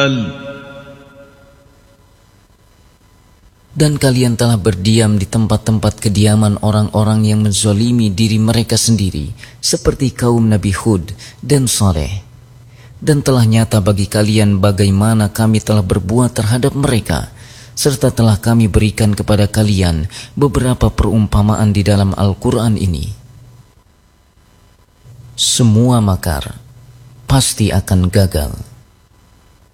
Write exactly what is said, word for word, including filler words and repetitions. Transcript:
Dan kalian telah berdiam di tempat-tempat kediaman orang-orang yang menzalimi diri mereka sendiri, seperti kaum Nabi Hud dan Saleh. Dan telah nyata bagi kalian bagaimana kami telah berbuat terhadap mereka, serta telah kami berikan kepada kalian beberapa perumpamaan di dalam Al-Quran ini. Semua makar pasti akan gagal.